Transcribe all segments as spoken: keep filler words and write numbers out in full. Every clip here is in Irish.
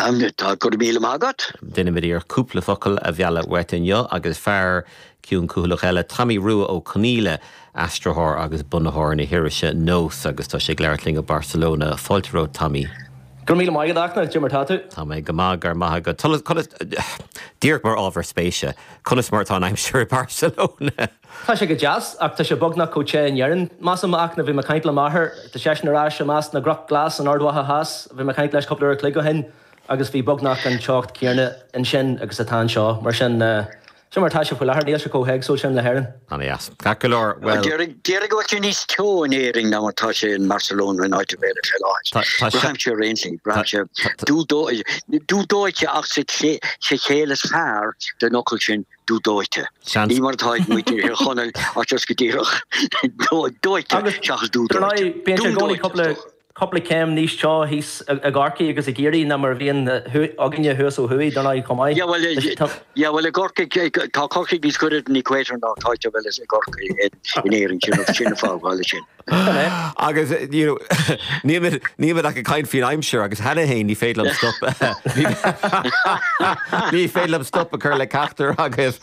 Am tá gur míle mágat. Duine mid ar cúpla focail a bheala wetain agus fear ciún cúlach eile Tommy Rua ó Coníle astrathir agus bunathir na hiiriise nós agus tá sé gglairtling a Barcelona Fáilte Tommy. Gur míle maigad achna Jimmer Tatu. Tá mé go mágar maigad. Tulas conas dír mar ábhar spéise. Conas martá I'm sure Barcelona. Tá sé go jazz ach tá sé bogna coaché in Jerin. Masam achna bhí me caint le maithair tá sé na rá mas na groch glas an ardwatha has bhí me caint leis coppla ar cligo hin agus bhí bognach an teocht céarna in sin agus atá seo mar sin sin mar tá sé fuil níos se cóhéag so sin le herin. Anna yes. Caculor well. Déir go tin níos tó in éring ná tá sé in Barcelona in áitimbeile fellá. Brahamse Racing, Brahamse dú dú dóite ach sé sé chélas fear de nokkel sin dú dóite. Ní mar táid muidir hir chonel a just godíirech. Dóite seachas dú dóite. Bíon gcónaí coppla Coppla cem níos seo hís a garcaí agus a géirí na mar bhíon aginne thuas ó thuí donna í comáid. Ja well ja well a gorca tá corcaigh níos cuirid in equator ná táite bhfuil is a gorca in éiring sin sin fágáil sin. Agus níimiid ach a caiin fin aimseir agus hena hain ní féadlam stop. Ní féadlam stop a chur le ceachtar agus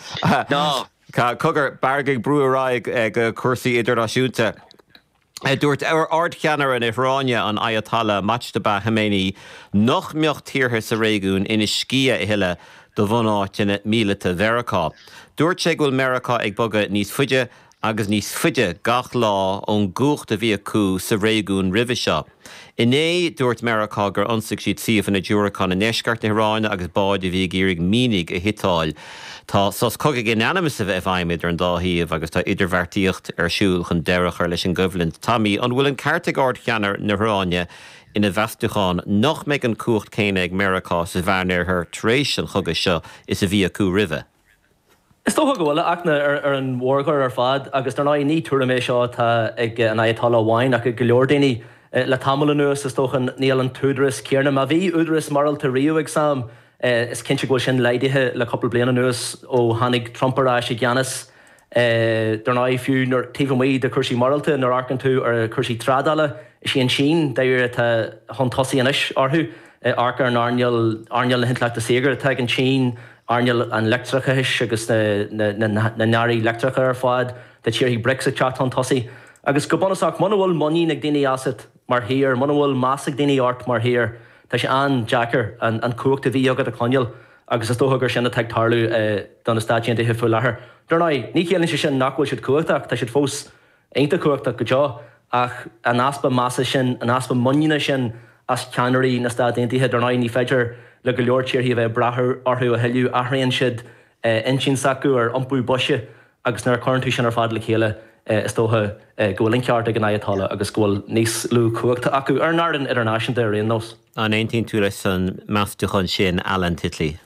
cogur bargaigh brúaráig ag cuasaí idirnáisiúnta. Dúirt ar ard cheanar in Ifráine an Ayatollah Mojtaba Khomeini nach miocht tíortha sa réigiún ina scia i hiile do bhunáiteanna míleata Veracá. Dúirt sé go bhfuil Merica ag boga níos fuide agus níos fuide gach lá ón gúcht a bhí acu sa réigiún ribhe seo. Iné dúirt Merica gur ionsaigh siad siomh na dúrachán na neisceart na Hráine agus báid a bhí géirig mínig a hitáil. Tá sos cogad unanimous a bheith aimiid ar an dáthíomh agus tá idirbheartaíocht ar siúil chun deireach ar leis an gobhlint. Tommy, an bhfuil an ceartagard cheanar na Hráine ina bheastúcháin nach méid an cuacht céine ag Merica sa bhearnéir th trééis an chugad seo is a bhí acu ribhe. Is tócha go bhfuil achna ar an mhórgar ar fad agus tar ná ní túra mé seo tá ag an Ayatollah Wine ach go leor daoine le tamala nuas is tóchan níl an túdras céarna má bhí údras maral tar riú exam is cinnte go sin leidithe le coppla bliana nuas ó tháinig Trumpará sé gceannas dar ná fiú nar taobh de chuirsí maralta nar arcan tú ar chuirsí trádala is sí an sin d'éir tá hon tosaí inis orthú arcar an arneal arneal le hintleachta ségar tá an sin arneal an lectracha his agus na náirí lectracha ar fád de tíir hí Brexit chat an tosaí agus go bonach mana bhfuil moní ag daoine asad mar hir mana bhfuil más ag daoine ort mar hir tá sé an Jackar an an cuachta bhí agad a coinneal agus is tócha gur sinna teag tarlú don na stáisianta hifu lethair. Dar ná ní chéann sé sin nachhfuil siad cuachtach tá siad fós ainta cuachtach go deo ach an aspa massa sin an aspa monina sin as ceanirí na stáisiantaithe dar ná ní féidir le go leor tíir hí bheith brathir orthú a heiliú athraíonn siad insin sacú ar ompú boise agus nar corintú sin ar fad le chéile is tócha ghfuil ceart ag an Ayatollah agus ghfuil níos lú cuachta acu ar nádan international ar réon nós. An eighteen tú leis san meastúchan sin Alan Titley.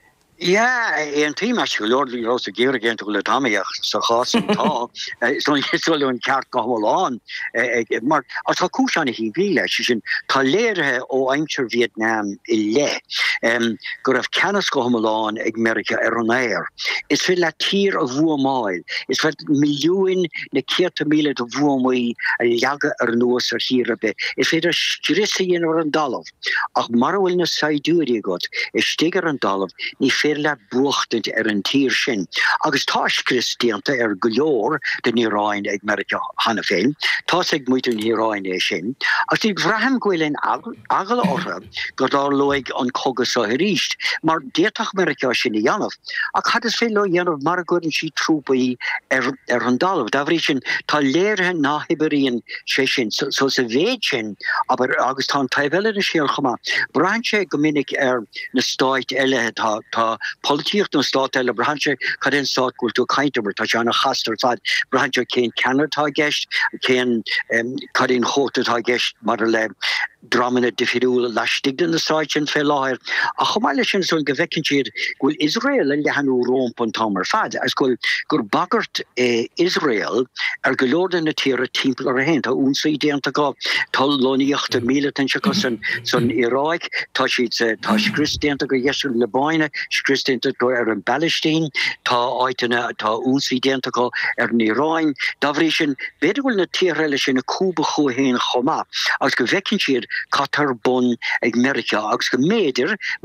Ja, en team as go Lord Rosa Gear again to le Tommyach so gas en tá. So so een kaart go aan. Maar as ha koes aan hi vile sin tá lere o Aimter Vietnam i le. Ehm go af kennis go aan ag America er on air. Is veel la tier of wo mail. Is wat miljoen ne keerte mile de wo moi jage er noos er hier be. Is veel strisse in or een dalf. Ach mar wil ne sai doe got. Is steger een dalf. Ni Ferla buchtend er een tier sin. Agus táis Christianta er goor de Nirain ag America Hannafein. Tás ag moet een Nirain e sin. As die vraham gwelen agel orra, god daar loig an kogus so hericht. Maar deertach America sin i janaf. Ag had es veel lo janaf mar goden si troepai er er een dalf. Da vrichen ta leer na Hiberien sin. So so se weetjen, aber agus tan taivelle de scheel gema. Branche gominnig er ne stoit elle ta ta politiek no staat elle branche kadin staat kultuur kainter ta jana gaster fad branche kein Canada gest kein kadin hote ta gest marle dramene defidul lastig in de site fel laer a chomalchen so gewekkenchied gul Israel en hanu rom pontamer fad as gul gur baggert Israel er gelorden tiere tempel er hen ta ons idee ta go tol loniachte militen chakosen son Irak ta ta Christian ta go yesu le boine Christian go er in Palestine tá áitena tá úsidéntaá ar ní Ráin davrisin bedhfuil na tíreile sin na cúba chu héin chomá agus go bhecinn siad catar bun ag America agus go méidir